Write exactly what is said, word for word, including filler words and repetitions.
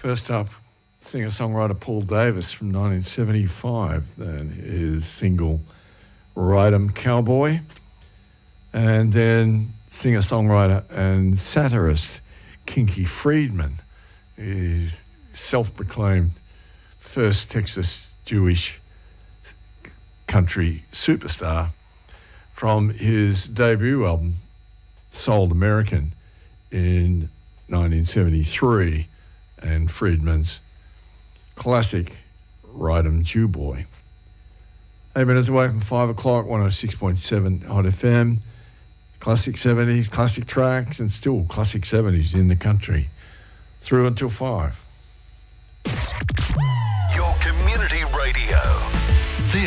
First up, singer-songwriter Paul Davis from nineteen seventy-five, then his single Ride 'em Cowboy. And then singer-songwriter and satirist Kinky Friedman, his self-proclaimed first Texas Jewish country superstar, from his debut album, Sold American, in nineteen seventy-three, and Friedman's classic Ride 'em Jew Boy. Eight minutes away from five o'clock, one oh six point seven Hot F M. Classic seventies, classic tracks, and still classic seventies in the country. Through until five.